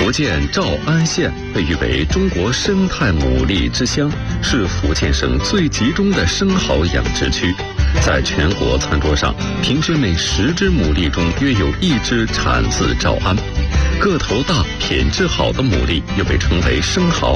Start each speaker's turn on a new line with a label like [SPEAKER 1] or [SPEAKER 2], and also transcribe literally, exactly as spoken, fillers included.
[SPEAKER 1] 福建诏安县被誉为中国生态牡蛎之乡，是福建省最集中的生蚝养殖区。在全国餐桌上，平均每十只牡蛎中约有一只产自诏安。个头大、品质好的牡蛎又被称为生蚝，